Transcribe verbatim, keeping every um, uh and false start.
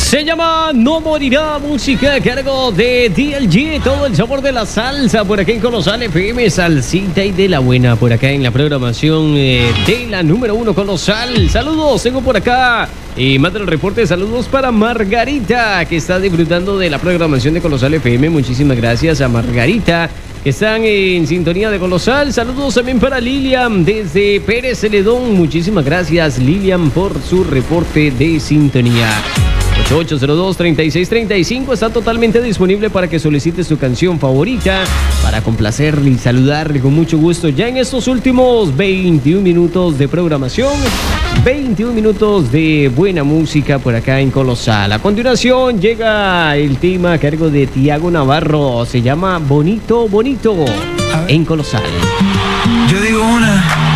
Se llama No Morirá, música a cargo de D L G, todo el sabor de la salsa por acá en Colosal F M, salsita y de la buena por acá en la programación eh, de la número uno Colosal. Saludos, tengo por acá y manda el reporte, saludos para Margarita que está disfrutando de la programación de Colosal F M. Muchísimas gracias a Margarita que están en sintonía de Colosal. Saludos también para Lilian desde Pérez Celedón. Muchísimas gracias Lilian por su reporte de sintonía. ocho ocho cero dos, treinta y seis treinta y cinco está totalmente disponible para que solicites tu canción favorita, para complacerle y saludarle con mucho gusto ya en estos últimos veintiún minutos de programación, veintiún minutos de buena música por acá en Colosal. A continuación llega el tema a cargo de Tiago Navarro, se llama Bonito Bonito en Colosal. Yo digo una